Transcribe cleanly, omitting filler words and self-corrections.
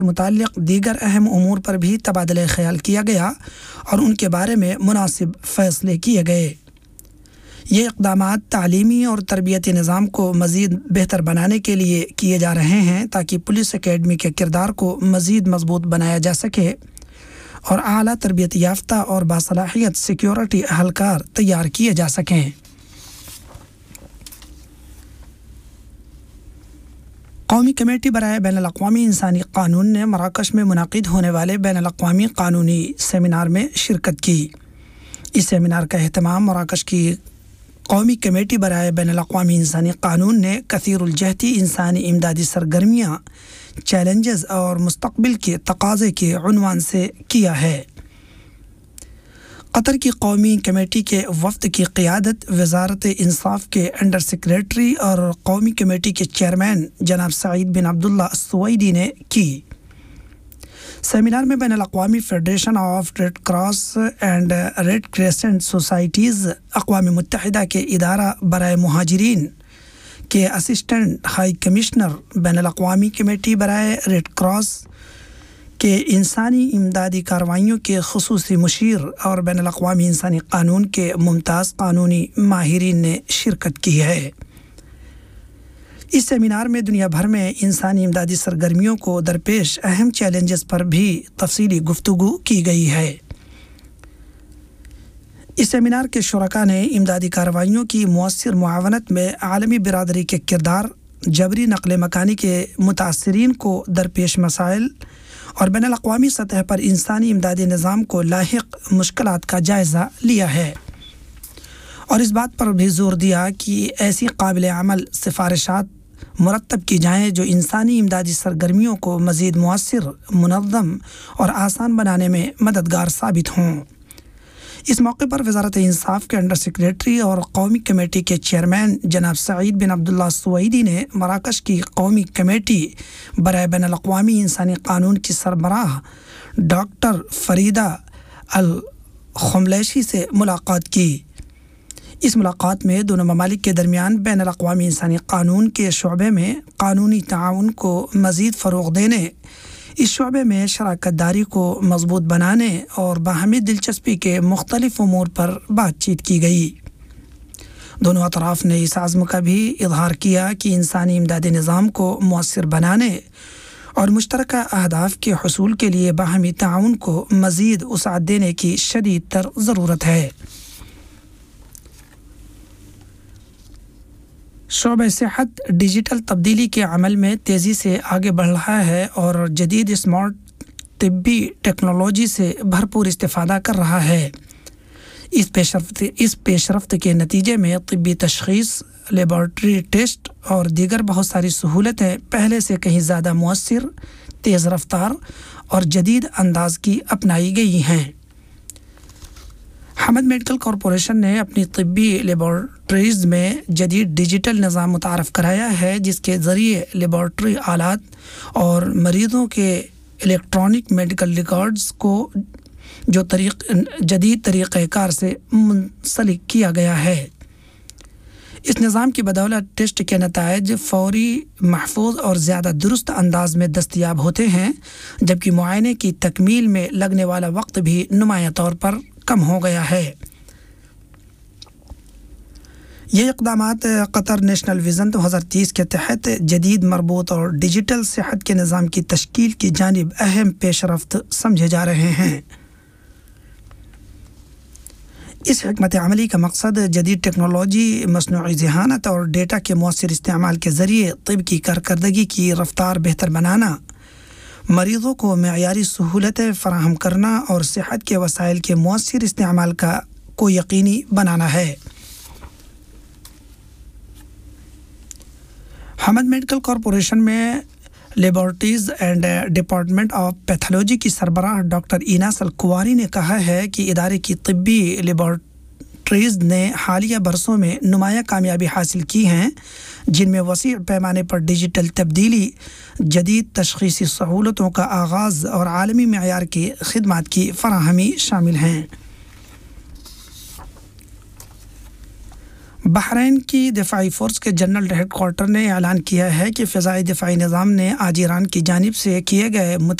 متعلق دیگر اہم امور پر بھی تبادلہ خیال کیا گیا اور ان کے بارے میں مناسب فیصلے کیے گئے۔ یہ اقدامات تعلیمی اور تربیتی نظام کو مزید بہتر بنانے کے لیے کیے جا رہے ہیں تاکہ پولیس اکیڈمی کے کردار کو مزید مضبوط بنایا جا سکے اور اعلیٰ تربیت یافتہ اور باصلاحیت سیکیورٹی اہلکار تیار کیے جا سکیں۔ قومی کمیٹی برائے بین الاقوامی انسانی قانون نے مراکش میں منعقد ہونے والے بین الاقوامی قانونی سیمینار میں شرکت کی۔ اس سیمینار کا اہتمام مراکش کی قومی کمیٹی برائے بین الاقوامی انسانی قانون نے کثیر الجہتی انسانی امدادی سرگرمیاں، چیلنجز اور مستقبل کے تقاضے کے عنوان سے کیا ہے۔ قطر کی قومی کمیٹی کے وفد کی قیادت وزارت انصاف کے انڈر سیکریٹری اور قومی کمیٹی کے چیئرمین جناب سعید بن عبداللہ السویدی نے کی۔ سیمینار میں بین الاقوامی federation of red cross and red crescent societies, اقوام متحدہ کے ادارہ برائے مہاجرین کے اسسٹنٹ ہائی کمشنر، بین الاقوامی کمیٹی برائے ریڈ کراس کے انسانی امدادی کارروائیوں کے خصوصی مشیر اور بین الاقوامی انسانی قانون کے ممتاز قانونی ماہرین نے شرکت کی ہے۔ اس سیمینار میں دنیا بھر میں انسانی امدادی سرگرمیوں کو درپیش اہم چیلنجز پر بھی تفصیلی گفتگو کی گئی ہے۔ اس سیمینار کے شرکاء نے امدادی کارروائیوں کی مؤثر معاونت میں عالمی برادری کے کردار، جبری نقل مکانی کے متاثرین کو درپیش مسائل اور بین الاقوامی سطح پر انسانی امدادی نظام کو لاحق مشکلات کا جائزہ لیا ہے، اور اس بات پر بھی زور دیا کہ ایسی قابل عمل سفارشات مرتب کی جائیں جو انسانی امدادی سرگرمیوں کو مزید مؤثر، منظم اور آسان بنانے میں مددگار ثابت ہوں۔ اس موقع پر وزارت انصاف کے انڈر سیکریٹری اور قومی کمیٹی کے چیئرمین جناب سعید بن عبداللہ السویدی نے مراکش کی قومی کمیٹی برائے بین الاقوامی انسانی قانون کی سربراہ ڈاکٹر فریدہ الخملیشی سے ملاقات کی۔ اس ملاقات میں دونوں ممالک کے درمیان بین الاقوامی انسانی قانون کے شعبے میں قانونی تعاون کو مزید فروغ دینے، اس شعبے میں شراکت داری کو مضبوط بنانے اور باہمی دلچسپی کے مختلف امور پر بات چیت کی گئی۔ دونوں اطراف نے اس عزم کا بھی اظہار کیا کہ انسانی امدادی نظام کو مؤثر بنانے اور مشترکہ اہداف کے حصول کے لیے باہمی تعاون کو مزید وسعت دینے کی شدید تر ضرورت ہے۔ شعبہ صحت ڈیجیٹل تبدیلی کے عمل میں تیزی سے آگے بڑھ رہا ہے اور جدید اسمارٹ طبی ٹیکنالوجی سے بھرپور استفادہ کر رہا ہے۔ اس پیش رفت کے نتیجے میں طبی تشخیص، لیبارٹری ٹیسٹ اور دیگر بہت ساری سہولتیں پہلے سے کہیں زیادہ مؤثر، تیز رفتار اور جدید انداز کی اپنائی گئی ہیں۔ حمد میڈیکل کارپوریشن نے اپنی طبی لیبارٹریز میں جدید ڈیجیٹل نظام متعارف کرایا ہے، جس کے ذریعے لیبارٹری آلات اور مریضوں کے الیکٹرانک میڈیکل ریکارڈز کو جدید طریقہ کار سے منسلک کیا گیا ہے۔ اس نظام کی بدولت ٹیسٹ کے نتائج فوری، محفوظ اور زیادہ درست انداز میں دستیاب ہوتے ہیں، جبکہ معائنے کی تکمیل میں لگنے والا وقت بھی نمایاں طور پر کم ہو گیا ہے۔ یہ اقدامات قطر نیشنل ویژن 2030 کے تحت جدید، مربوط اور ڈیجیٹل صحت کے نظام کی تشکیل کی جانب اہم پیش رفت سمجھے جا رہے ہیں۔ اس حکمت عملی کا مقصد جدید ٹیکنالوجی، مصنوعی ذہانت اور ڈیٹا کے مؤثر استعمال کے ذریعے طب کی کارکردگی کی رفتار بہتر بنانا، مریضوں کو معیاری سہولتیں فراہم کرنا اور صحت کے وسائل کے مؤثر استعمال کو یقینی بنانا ہے۔ حمد میڈیکل کارپوریشن میں laboratories and department of pathology کی سربراہ ڈاکٹر ایناس الکواری نے کہا ہے کہ ادارے کی طبی لیبارٹریز نے حالیہ برسوں میں نمایاں کامیابی حاصل کی ہیں، جن میں وسیع پیمانے پر ڈیجیٹل تبدیلی، جدید تشخیصی سہولتوں کا آغاز اور عالمی معیار کی خدمات کی فراہمی شامل ہیں۔ بحرین کی دفاعی فورس کے جنرل ہیڈ کوارٹر نے اعلان کیا ہے کہ فضائی دفاعی نظام نے آج ایران کی جانب سے کیے گئے